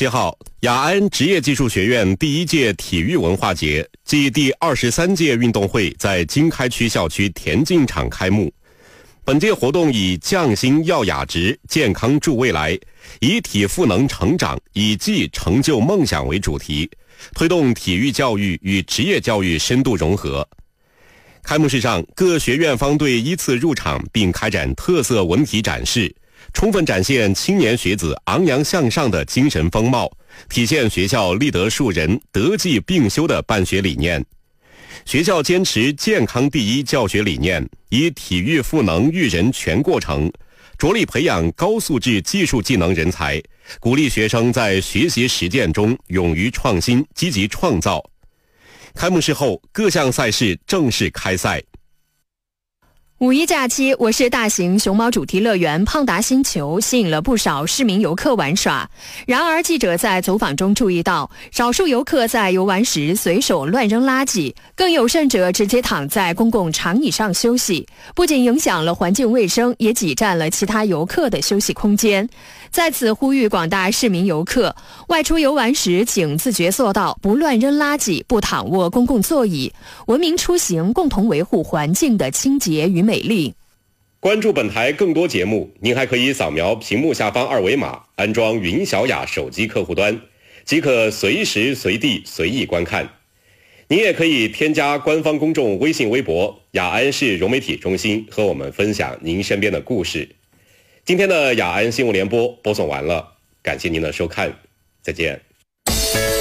7号，雅安职业技术学院第1届体育文化节暨第23届运动会在经开区校区田径场开幕。本届活动以匠心耀雅职，健康助未来，以体赋能成长，以技成就梦想为主题，推动体育教育与职业教育深度融合。开幕式上，各学院方队依次入场，并开展特色文体展示，充分展现青年学子昂扬向上的精神风貌，体现学校立德树人、德技并修的办学理念。学校坚持健康第一教学理念，以体育赋能育人全过程，着力培养高素质技术技能人才，鼓励学生在学习实践中勇于创新、积极创造。开幕式后，各项赛事正式开赛。 五一假期，我市大型熊猫主题乐园胖达星球吸引了不少市民游客玩耍。然而，记者在走访中注意到，少数游客在游玩时随手乱扔垃圾，更有甚者直接躺在公共长椅上休息，不仅影响了环境卫生，也挤占了其他游客的休息空间。在此呼吁广大市民游客，外出游玩时请自觉做到不乱扔垃圾，不躺卧公共座椅，文明出行，共同维护环境的清洁与美丽。 关注本台更多节目，您还可以扫描屏幕下方2维码，安装云小雅手机客户端，即可随时随地随意观看。您也可以添加官方公众微信微博雅安市融媒体中心，和我们分享您身边的故事。今天的雅安新闻联播播送完了，感谢您的收看，再见。